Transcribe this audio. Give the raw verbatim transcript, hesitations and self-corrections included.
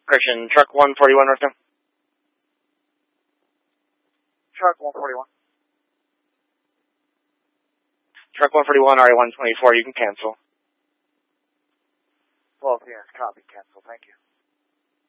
Correction, truck one forty-one, Northtown. Truck one forty-one. Truck one forty-one, R A one twenty-four, you can cancel. twelve P M, copy, cancel, thank you.